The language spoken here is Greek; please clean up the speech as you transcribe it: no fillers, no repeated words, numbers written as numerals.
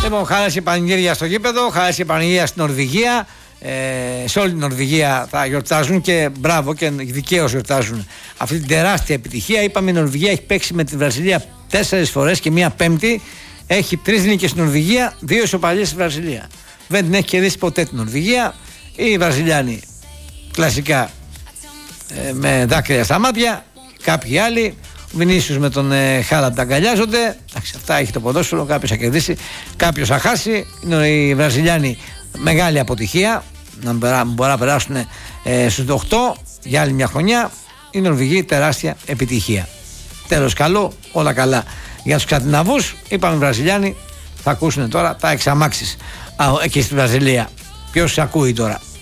Λοιπόν, χάλασε πανηγύρια στο γήπεδο, χάλασε πανηγύρια στην Νορβηγία. Σε όλη την Νορβηγία θα γιορτάζουν και μπράβο και δικαίως γιορτάζουν αυτή την τεράστια επιτυχία. Είπαμε, η Νορβηγία έχει παίξει με τη Βραζιλία 4 φορές και μία πέμπτη. Έχει 3 νίκες στην Νορβηγία, 2 ισοπαλίες στη Βραζιλία. Δεν την έχει κερδίσει ποτέ την Νορβηγία. Οι Βραζιλιάνοι κλασικά με δάκρυα στα μάτια. Κάποιοι άλλοι, ο Βινίσιους με τον Χάλαντ αγκαλιάζονται. Αυτά έχει το ποδόσφαιρο. Κάποιος θα κερδίσει, κάποιος θα χάσει. Είναι οι Βραζιλιάνοι μεγάλη αποτυχία. Να μπορεί να περάσουν στους 8 για άλλη μια χρονιά. Η Νορβηγία τεράστια επιτυχία. Τέλος καλό, όλα καλά. Για τους Σκανδιναβούς, είπαμε οι Βραζιλιάνοι θα ακούσουν τώρα τα εξαμάξεις εκεί στη Βραζιλία. Ποιος ακούει τώρα?